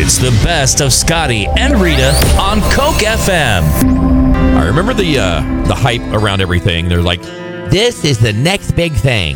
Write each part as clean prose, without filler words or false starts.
It's the best of Scotty and Rita on Coke FM. I remember the hype around everything. They're like, this is the next big thing.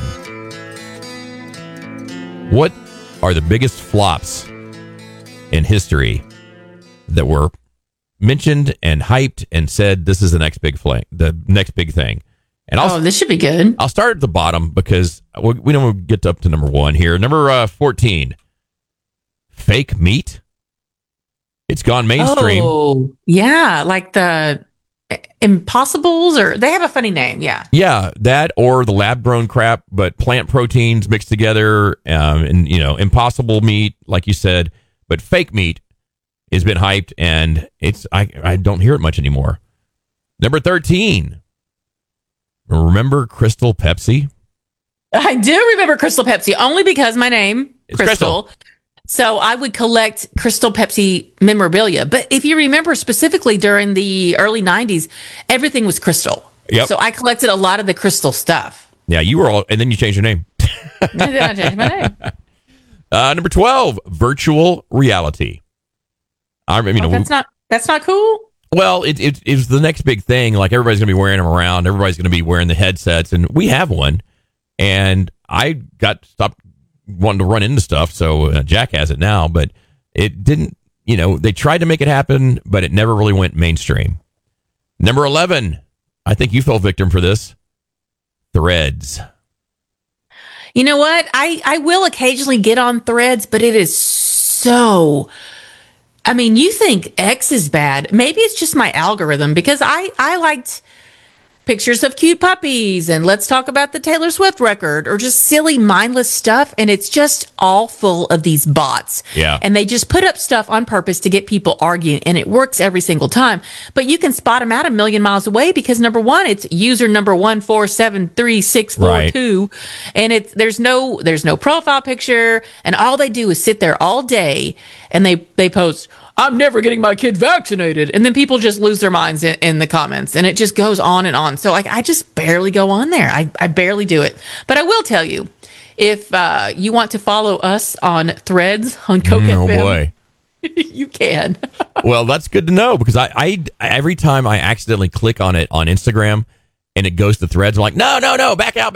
What are the biggest flops in history that were mentioned and hyped and said this is the next big thing? And this should be good. I'll start at the bottom because we don't get up to number 1 here. Number 14, fake meat. It's gone mainstream. Oh, yeah, like the Impossibles, or they have a funny name. Yeah, that or the lab-grown crap, but plant proteins mixed together, and impossible meat, like you said. But fake meat has been hyped, and I don't hear it much anymore. Number 13. Remember Crystal Pepsi? I do remember Crystal Pepsi, only because my name is Crystal. So I would collect Crystal Pepsi memorabilia. But if you remember specifically during the early 90s, everything was Crystal. Yep. So I collected a lot of the Crystal stuff. Yeah, you were all, and then you changed your name. And then I changed my name. Number 12, virtual reality. That's not cool. Well, it was the next big thing. Like, everybody's going to be wearing them around. Everybody's going to be wearing the headsets, and we have one. And I stopped wanting to run into stuff, so Jack has it now. But it didn't. They tried to make it happen, but it never really went mainstream. Number 11, I think you fell victim for this. Threads. You know what? I will occasionally get on Threads, but it is so. I mean, you think X is bad. Maybe it's just my algorithm, because I liked pictures of cute puppies and let's talk about the Taylor Swift record, or just silly, mindless stuff. And it's just all full of these bots. Yeah. And they just put up stuff on purpose to get people arguing. And it works every single time. But you can spot them out a million miles away, because number one, it's user number 1473642. Right. And there's no profile picture. And all they do is sit there all day and they post, I'm never getting my kid vaccinated. And then people just lose their minds in the comments, and it just goes on and on. So I just barely go on there. I barely do it. But I will tell you, if you want to follow us on Threads on Coke FM, boy. You can. Well, that's good to know, because I every time I accidentally click on it on Instagram and it goes to Threads, I'm like, no, back out.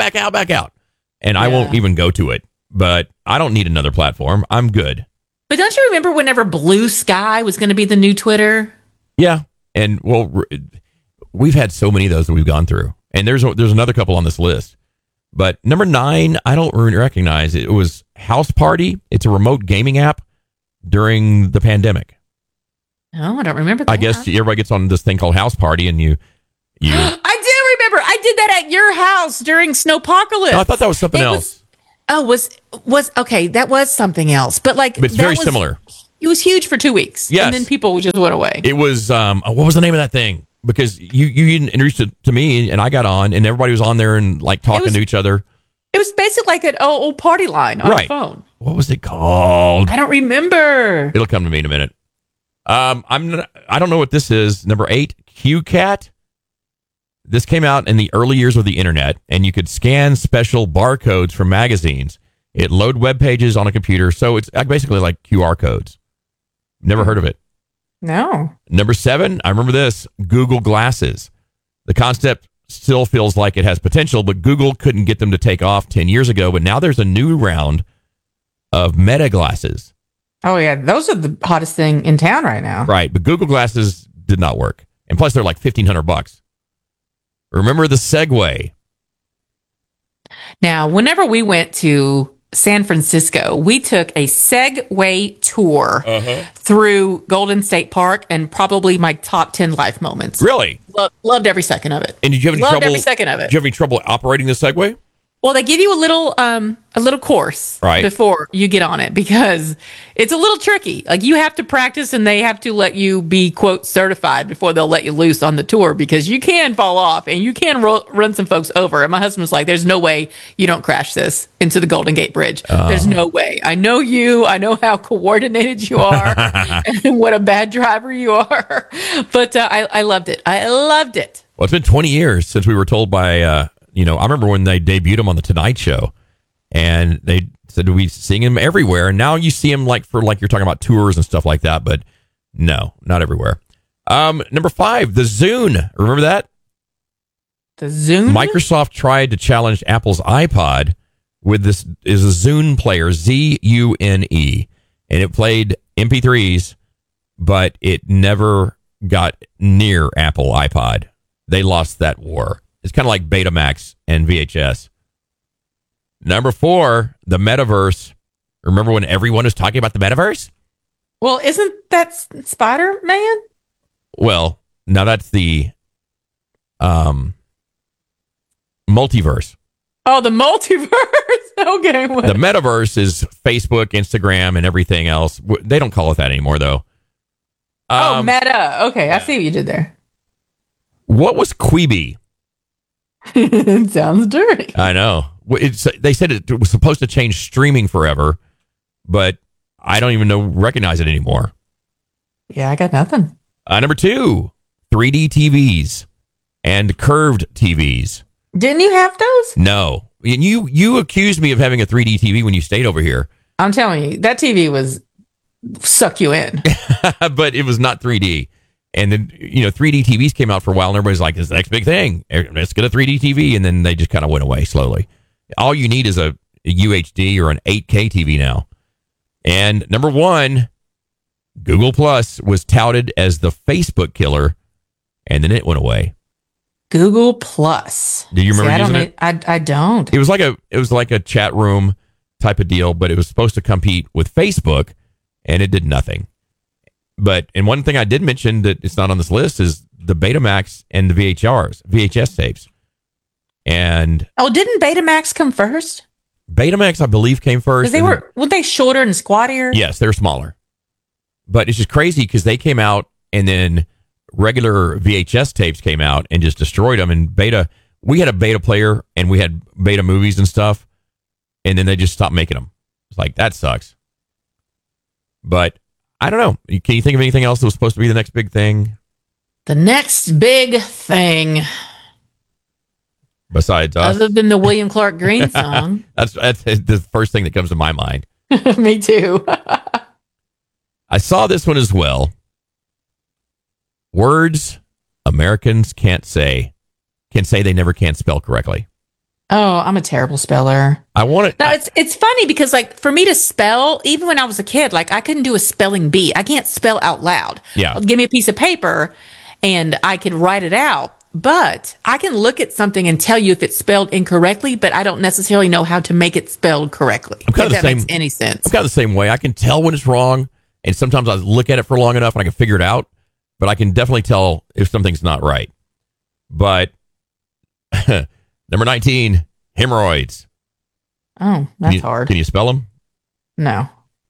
And I won't even go to it. But I don't need another platform. I'm good. But don't you remember whenever Blue Sky was going to be the new Twitter? Yeah. And, well, we've had so many of those that we've gone through. And there's another couple on this list. But number 9, I don't recognize. It was House Party. It's a remote gaming app during the pandemic. Oh, I don't remember that. I guess everybody gets on this thing called House Party, and you I do remember. I did that at your house during Snowpocalypse. No, I thought that was something else. Was okay. That was something else, but it's very similar. It was huge for 2 weeks, yes. And then people just went away. It was what was the name of that thing? Because you introduced it to me, and I got on, and everybody was on there and like talking to each other. It was basically like an old party line on the phone. What was it called? I don't remember. It'll come to me in a minute. I don't know what this is. Number 8, QCat. This came out in the early years of the internet, and you could scan special barcodes from magazines. It load web pages on a computer, so it's basically like QR codes. Never heard of it. No. Number 7, I remember this, Google Glasses. The concept still feels like it has potential, but Google couldn't get them to take off 10 years ago, but now there's a new round of Meta glasses. Oh, yeah, those are the hottest thing in town right now. Right, but Google Glasses did not work. And plus, they're like $1,500. Remember the Segway? Now, whenever we went to San Francisco, we took a Segway tour through Golden State Park, and probably my top 10 life moments. Really? Loved every second of it. And did you have any trouble? Every second of it. Did you have any trouble operating the Segway? Well, they give you a little course before you get on it, because it's a little tricky. Like, you have to practice, and they have to let you be, quote, certified before they'll let you loose on the tour, because you can fall off and you can run some folks over. And my husband's like, there's no way you don't crash this into the Golden Gate Bridge. There's no way. I know you. I know how coordinated you are and what a bad driver you are. But I loved it. I loved it. Well, it's been 20 years since we were told by... I remember when they debuted him on The Tonight Show, And they said we seeing him everywhere. And now you see him like you're talking about tours and stuff like that, but no, not everywhere. Number 5, the Zune. Remember that? The Zune? Microsoft tried to challenge Apple's iPod with this is a Zune player, Zune, and it played MP3s, but it never got near Apple iPod. They lost that war. It's kind of like Betamax and VHS. Number 4, the metaverse. Remember when everyone was talking about the metaverse? Well, isn't that Spider-Man? Well, now that's the multiverse. Oh, the multiverse. Okay. The metaverse is Facebook, Instagram, and everything else. They don't call it that anymore, though. Meta. Okay, I see what you did there. What was Quibi? It sounds dirty. I know. They said it was supposed to change streaming forever, but I don't even recognize it anymore. Yeah, I got nothing. Number 2, 3D TVs and curved TVs. Didn't you have those? No. And you accused me of having a 3D TV when you stayed over here. I'm telling you, that TV was suck you in. But it was not 3D. And then, 3D TVs came out for a while and everybody's like, this is the next big thing. Let's get a 3D TV. And then they just kind of went away slowly. All you need is a UHD or an 8K TV now. And number 1, Google Plus was touted as the Facebook killer. And then it went away. Google Plus. Do you remember using it? I don't. It was like a chat room type of deal, but it was supposed to compete with Facebook, and it did nothing. And one thing I did mention that it's not on this list is the Betamax and the VHS tapes. And didn't Betamax come first? Betamax, I believe, came first. Because weren't they shorter and squattier? Yes, they're smaller. But it's just crazy because they came out and then regular VHS tapes came out and just destroyed them. And we had a Beta player and we had Beta movies and stuff. And then they just stopped making them. It's like, that sucks. But I don't know. Can you think of anything else that was supposed to be the next big thing? The next big thing. Besides us? Other than the William Clark Green song. That's the first thing that comes to my mind. Me too. I saw this one as well. Words Americans can say they never can spell correctly. Oh, I'm a terrible speller. It's funny because for me to spell, even when I was a kid, I couldn't do a spelling bee. I can't spell out loud. Yeah. Give me a piece of paper and I could write it out. But I can look at something and tell you if it's spelled incorrectly, but I don't necessarily know how to make it spelled correctly. If that makes any sense. I'm kind of the same way. I can tell when it's wrong, and sometimes I look at it for long enough and I can figure it out, but I can definitely tell if something's not right. But number 19, hemorrhoids. Oh, that's hard. Can you spell them? No.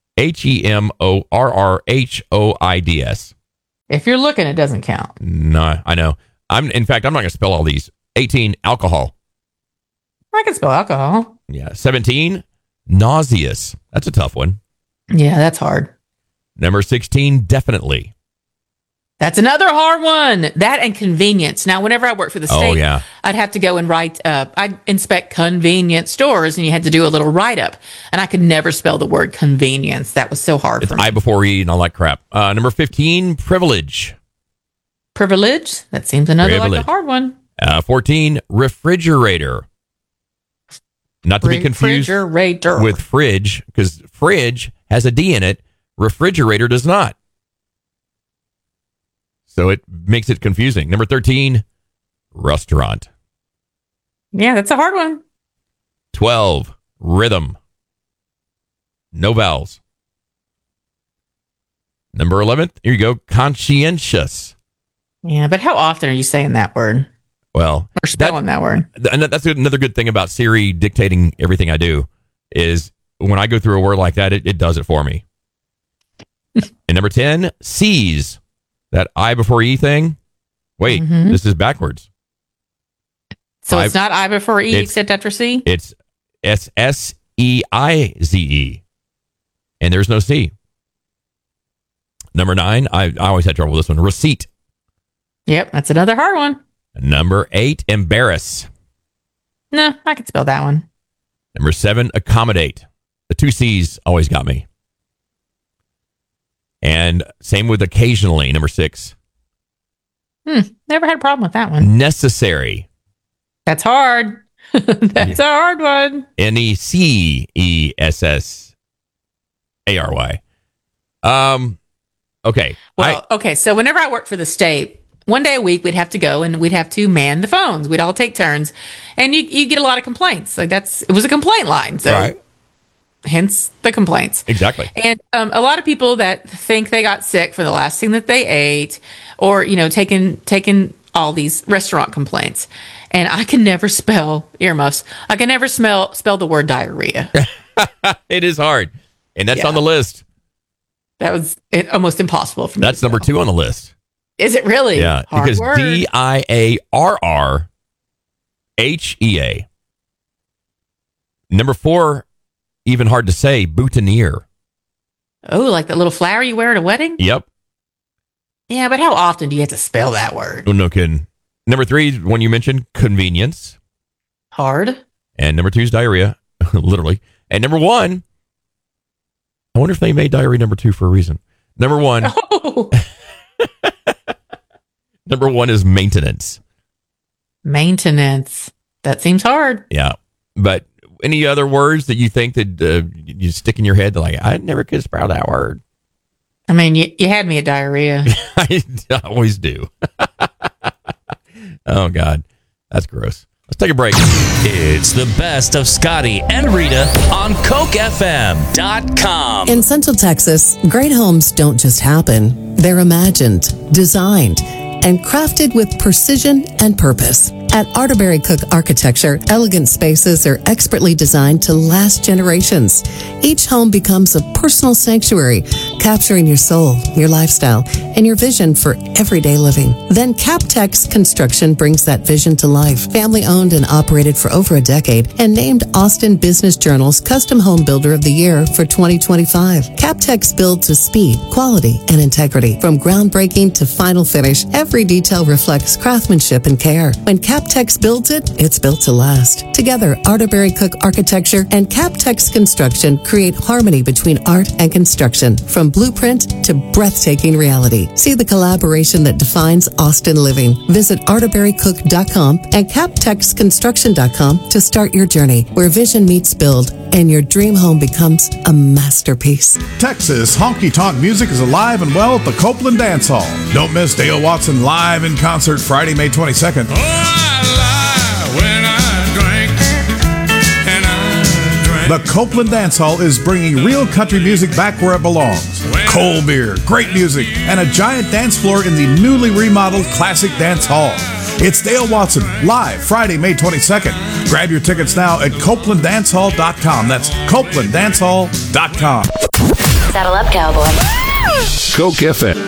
HEMORRHOIDS. If you're looking, it doesn't count. No, I know. In fact, I'm not going to spell all these. 18, alcohol. I can spell alcohol. Yeah. 17, nauseous. That's a tough one. Yeah, that's hard. Number 16, definitely. That's another hard one. That and convenience. Now, whenever I worked for the state, I'd have to go and write, I'd inspect convenience stores, and you had to do a little write-up. And I could never spell the word convenience. That was so hard for me. I before E and all that crap. Number 15, privilege. Privilege? That seems like a hard one. 14, refrigerator. Not to be confused with fridge, because fridge has a D in it. Refrigerator does not. So it makes it confusing. Number 13, restaurant. Yeah, that's a hard one. 12, rhythm. No vowels. Number 11, here you go, conscientious. Yeah, but how often are you saying that word? Well, or spelling that word? And that's another good thing about Siri dictating everything I do is when I go through a word like that, it does it for me. And number 10, C's. That I before E thing. Wait, This is backwards. So it's not I before E except after C? It's SSEIZE. And there's no C. Number 9, I always had trouble with this one. Receipt. Yep, that's another hard one. Number 8, embarrass. No, I can spell that one. Number 7, accommodate. The 2 C's always got me. And same with occasionally, number 6. Never had a problem with that one. Necessary. That's hard. That's a hard one. Necessary. Okay. Okay. So whenever I worked for the state, one day a week we'd have to go and we'd have to man the phones. We'd all take turns, and you get a lot of complaints. Like it was a complaint line. So right. Hence the complaints. Exactly. And a lot of people that think they got sick for the last thing that they ate, or taking all these restaurant complaints. And I can never spell earmuffs. I can never spell the word diarrhea. It is hard, and that's on the list. That was almost impossible for me. That's number 2 on the list. Is it really? Yeah, hard because word. DIARRHEA. Number 4, even hard to say, boutonniere. Oh, like the little flower you wear at a wedding? Yep. Yeah, but how often do you have to spell that word? Oh, no kidding. Number 3, one you mentioned, convenience. Hard. And number 2 is diarrhea, literally. And number 1, I wonder if they made diarrhea number 2 for a reason. Number 1. Oh. Number 1 is maintenance. Maintenance. That seems hard. Yeah. But any other words that you think that you stick in your head that like, I never could spell that word? I mean, you had me at diarrhea. I always do. Oh, God. That's gross. Let's take a break. It's the best of Scotty and Rita on CokeFM.com. In Central Texas, great homes don't just happen. They're imagined, designed, and crafted with precision and purpose. At Arterberry Cook Architecture, elegant spaces are expertly designed to last generations. Each home becomes a personal sanctuary, capturing your soul, your lifestyle, and your vision for everyday living. Then Captex Construction brings that vision to life. Family owned and operated for over a decade and named Austin Business Journal's Custom Home Builder of the Year for 2025. Captex builds with speed, quality, and integrity. From groundbreaking to final finish, every detail reflects craftsmanship and care. When Captex builds it, it's built to last. Together, Arterberry Cook Architecture and Captex Construction create harmony between art and construction, from blueprint to breathtaking reality. See the collaboration that defines Austin living. Visit arterberrycook.com and captexconstruction.com to start your journey, where vision meets build and your dream home becomes a masterpiece. Texas honky-tonk music is alive and well at the Copeland Dance Hall. Don't miss Dale Watson live in concert Friday, May 22nd. The Copeland Dance Hall is bringing real country music back where it belongs. Cold beer, great music, and a giant dance floor in the newly remodeled Classic Dance Hall. It's Dale Watson, live Friday, May 22nd. Grab your tickets now at CopelandDanceHall.com. That's CopelandDanceHall.com. Saddle up, cowboy. Coke FM.